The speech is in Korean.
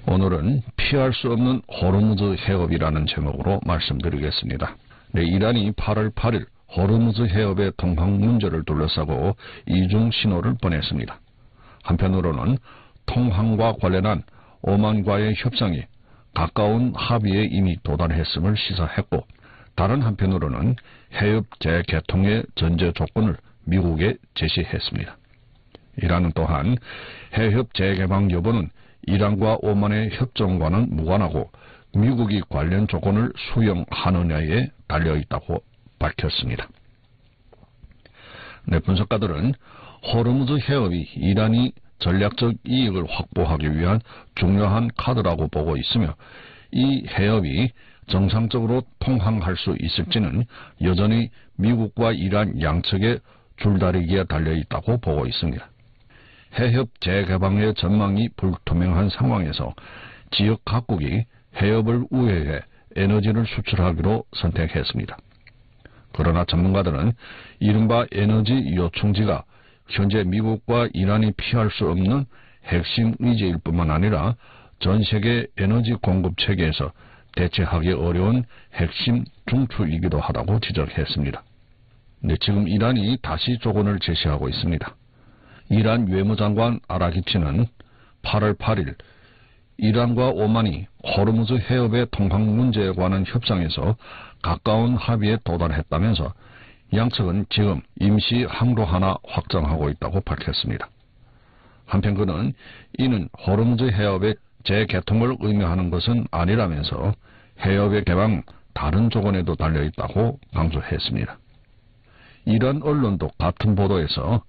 오늘은 피할 수 없는 호르무즈 해협이라는 제목으로 말씀드리겠습니다. 네, 이란이 8월 8일 호르무즈 해협의 통항 문제를 둘러싸고 이중 신호를 보냈습니다. 한편으로는 통항과 관련한 오만과의 협상이 가까운 합의에 이미 도달했음을 시사했고, 다른 한편으로는 해협 재개통의 전제 조건을 미국에 제시했습니다. 이란은 또한 해협 재개방 여부는 이란과 오만의 협정과는 무관하고 미국이 관련 조건을 수용하느냐에 달려있다고 밝혔습니다. 네, 분석가들은 호르무즈 해협이 이란이 전략적 이익을 확보하기 위한 중요한 카드라고 보고 있으며, 이 해협이 정상적으로 통항할 수 있을지는 여전히 미국과 이란 양측의 줄다리기에 달려있다고 보고 있습니다. 해협 재개방의 전망이 불투명한 상황에서 지역 각국이 해협을 우회해 에너지를 수출하기로 선택했습니다. 그러나 전문가들은 이른바 에너지 요충지가 현재 미국과 이란이 피할 수 없는 핵심 의제일 뿐만 아니라 전 세계 에너지 공급 체계에서 대체하기 어려운 핵심 중추이기도 하다고 지적했습니다. 네, 지금 이란이 다시 조건을 제시하고 있습니다. 이란 외무장관 아라기치는 8월 8일 이란과 오만이 호르무즈 해협의 통항 문제에 관한 협상에서 가까운 합의에 도달했다면서 양측은 지금 임시 항로 하나 확장하고 있다고 밝혔습니다. 한편 그는 이는 호르무즈 해협의 재개통을 의미하는 것은 아니라면서 해협의 개방 다른 조건에도 달려있다고 강조했습니다. 이란 언론도 같은 보도에서